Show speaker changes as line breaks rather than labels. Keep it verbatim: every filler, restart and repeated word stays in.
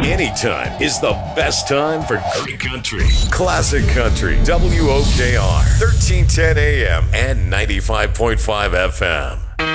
Anytime is the best time for great country. Classic Country, W O K R, thirteen ten A M and ninety-five point five F M.